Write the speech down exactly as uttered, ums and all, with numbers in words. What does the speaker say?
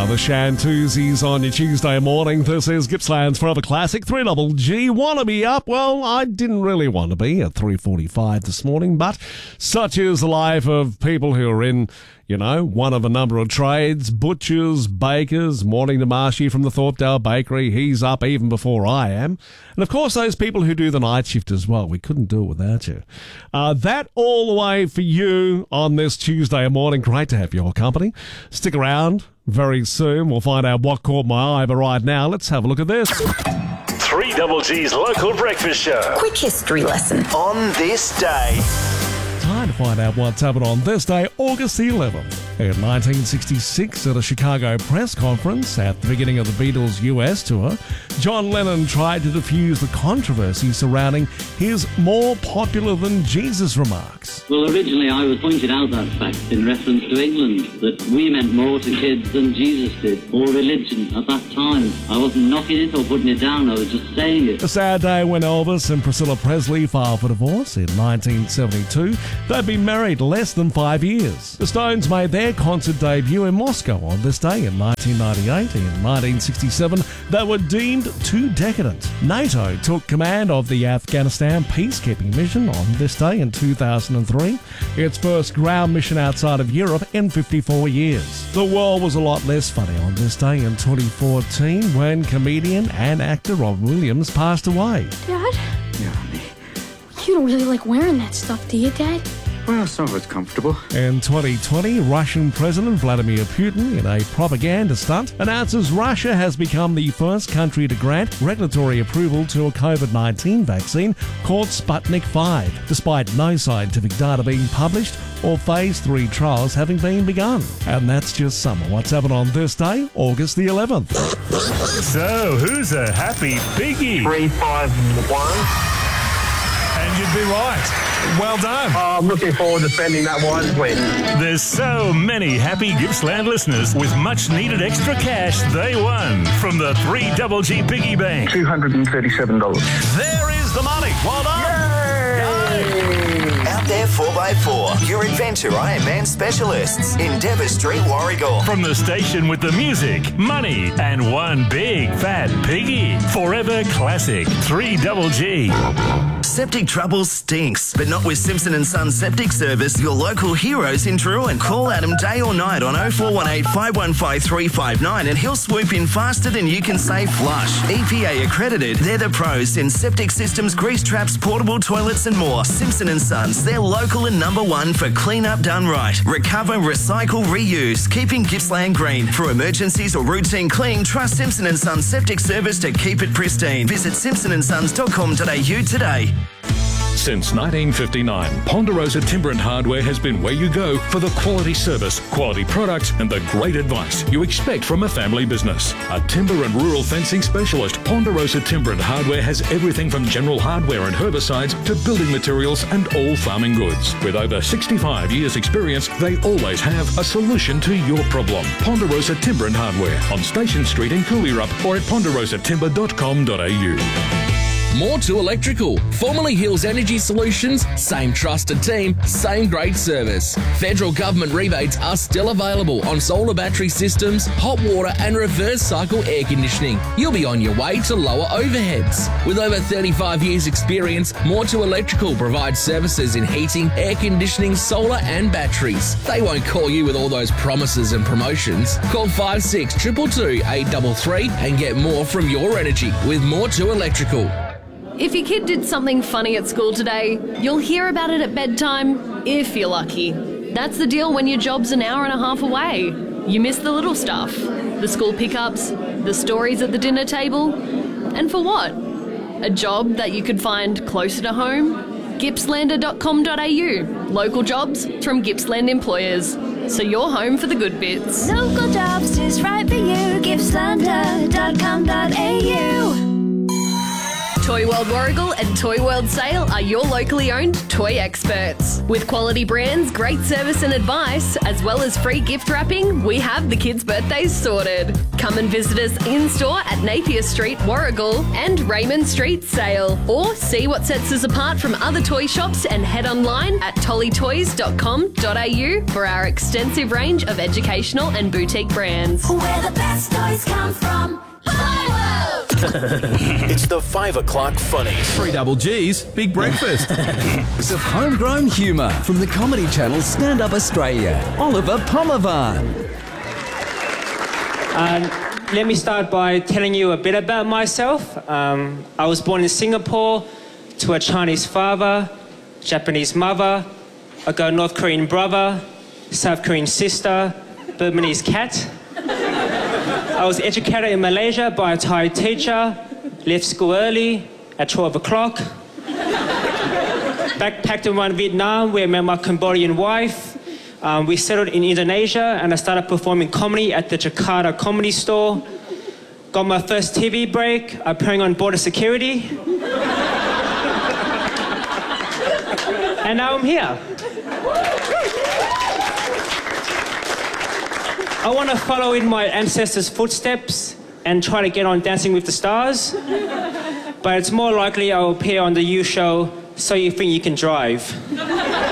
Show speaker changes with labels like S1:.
S1: the Shantuzis on your Tuesday morning. This is Gippsland's Forever Classic. three double G. Want to be up? Well, I didn't really want to be at three forty-five this morning, but such is the life of people who are in, you know, one of a number of trades. Butchers, bakers. Morning to Marshy from the Thorpedale Bakery. He's up even before I am. And of course, those people who do the night shift as well. We couldn't do it without you. Uh, that all the way for you on this Tuesday morning. Great to have your company. Stick around. Very soon we'll find out what caught my eye, but right now let's have a look at this.
S2: three double G's local breakfast show.
S3: Quick history lesson.
S2: On this day.
S1: Time to find out what's happened on this day, August the eleventh. In nineteen sixty-six, at a Chicago press conference at the beginning of the Beatles' U S tour, John Lennon tried to diffuse the controversy surrounding his more popular than Jesus remarks.
S4: Well, originally I was pointed out that fact in reference to England, that we meant more to kids than Jesus did, or religion at that time. I wasn't knocking it or putting it down, I was just saying it.
S1: A sad day when Elvis and Priscilla Presley filed for divorce in nineteen seventy-two. They'd been married less than five years. The Stones made their concert debut in Moscow on this day in nineteen ninety-eight. In nineteen sixty-seven, they were deemed too decadent. NATO took command of the Afghanistan peacekeeping mission on this day in two thousand three, its first ground mission outside of Europe in fifty-four years. The world was a lot less funny on this day in twenty fourteen when comedian and actor Robin Williams passed away.
S5: Dad?
S6: Yeah, honey.
S5: You don't really like wearing that stuff, do you, Dad?
S6: Well, some of it's comfortable.
S1: In twenty twenty, Russian President Vladimir Putin, in a propaganda stunt, announces Russia has become the first country to grant regulatory approval to a COVID nineteen vaccine called Sputnik five, despite no scientific data being published or phase three trials having been begun. And that's just some of what's happened on this day, August the eleventh.
S2: So, who's a happy piggy?
S7: three five one.
S2: And you'd be right. Well done.
S7: Oh, I'm looking forward to spending that wisely.
S2: There's so many happy Gippsland listeners with much needed extra cash they won from the three double G Piggy Bank.
S7: two hundred thirty-seven dollars.
S2: There is the money. Well done.
S8: Out there four by four, your adventure Ironman specialists in Dever Street, Warragul.
S2: From the station with the music, money, and one big fat piggy. Forever Classic three double G.
S8: Septic trouble stinks, but not with Simpson and Sons Septic Service, your local heroes in Druin. Call Adam day or night on oh four one eight, five one five, three five nine and he'll swoop in faster than you can say flush. E P A accredited, they're the pros in septic systems, grease traps, portable toilets and more. Simpson and Sons, they're local and number one for clean up done right. Recover, recycle, reuse, keeping Gippsland green. For emergencies or routine clean, trust Simpson and Sons Septic Service to keep it pristine. Visit simpson and sons dot com dot a u today.
S9: Since nineteen fifty-nine, Ponderosa Timber and Hardware has been where you go for the quality service, quality products and the great advice you expect from a family business. A timber and rural fencing specialist, Ponderosa Timber and Hardware has everything from general hardware and herbicides to building materials and all farming goods. With over sixty-five years experience, they always have a solution to your problem. Ponderosa Timber and Hardware on Station Street in Cooleyrup or at ponderosa timber dot com dot a u.
S10: More to Electrical. Formerly Hills Energy Solutions, same trusted team, same great service. Federal government rebates are still available on solar battery systems, hot water and reverse cycle air conditioning. You'll be on your way to lower overheads. With over thirty-five years experience, More to Electrical provides services in heating, air conditioning, solar and batteries. They won't call you with all those promises and promotions. Call five six two two two, eight three three and get more from your energy with More to Electrical.
S11: If your kid did something funny at school today, you'll hear about it at bedtime, if you're lucky. That's the deal when your job's an hour and a half away. You miss the little stuff, the school pickups, the stories at the dinner table. And for what? A job that you could find closer to home? gippslander dot com dot a u. Local jobs from Gippsland employers. So you're home for the good bits.
S12: Local jobs is right for you. gippslander dot com dot a u.
S11: Toy World World Warragul and Toy World Sale are your locally owned toy experts. With quality brands, great service and advice, as well as free gift wrapping, we have the kids' birthdays sorted. Come and visit us in-store at Napier Street, Warragul and Raymond Street, Sale. Or see what sets us apart from other toy shops and head online at tolly toys dot com dot a u for our extensive range of educational and boutique brands.
S3: Where the best toys come from.
S12: It's the five o'clock funnies.
S13: Three double G's, big breakfast. It's of homegrown humour from the Comedy Channel's Stand Up Australia. Oliver Pomervan.
S14: Uh, let me start by telling you a bit about myself. Um, I was born in Singapore to a Chinese father, Japanese mother. I got a North Korean brother, South Korean sister, Burmese cat. I was educated in Malaysia by a Thai teacher, left school early at twelve o'clock. Backpacked around Vietnam where I met my Cambodian wife. Um, we settled in Indonesia and I started performing comedy at the Jakarta Comedy Store. Got my first T V break, appearing on Border Security. And now I'm here. I want to follow in my ancestors' footsteps and try to get on Dancing with the Stars. But it's more likely I'll appear on the You Show, So You Think You Can Drive.